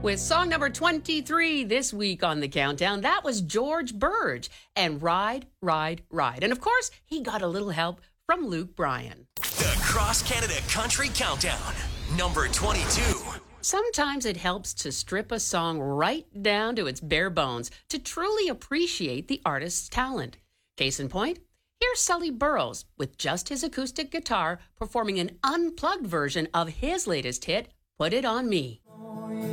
With song number 23 this week on the countdown, that was George Burge and Ride, Ride, Ride. And of course, he got a little help from Luke Bryan. The Cross Canada Country Countdown, number 22. Sometimes it helps to strip a song right down to its bare bones to truly appreciate the artist's talent. Case in point, here's Sully Burrows with just his acoustic guitar performing an unplugged version of his latest hit, Put It On Me.